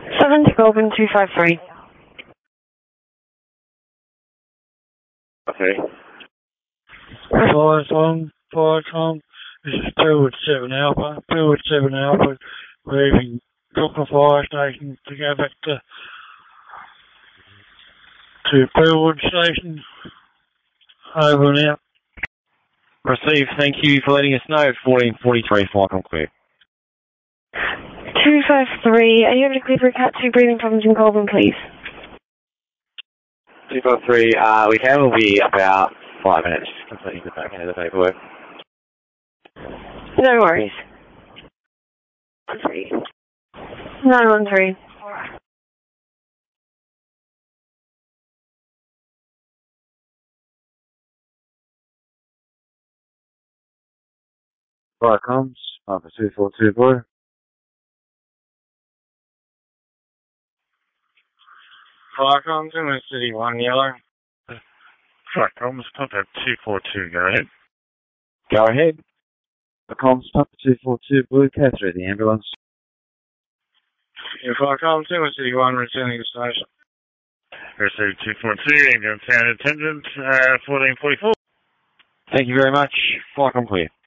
7 to Goulburn 253. Okay. Fire Tom. This is Billwood 7 Alpha. Billwood 7 Alpha. We're leaving Brooklyn Fire Station to go back to Billwood Station. Over and out. Received. Thank you for letting us know. 1443, flight on clear. 253, are you able to clear for Cat 2 breathing problems in Goulburn, please? 253, we can. Will be about 5 minutes. Completing the back end of the paperwork. No worries. 913. Fire comms, Alpha 242 Blue. Fire comms in the City 1 Yellow. Fire comms, Papa 242, go ahead. Go ahead. The comms, Papa 242 Blue, Cat 3, the ambulance. Yeah, Fire comms in the City 1, returning to station. Received 242, ambulance sound attendant, 1444. Thank you very much. Flight on clear.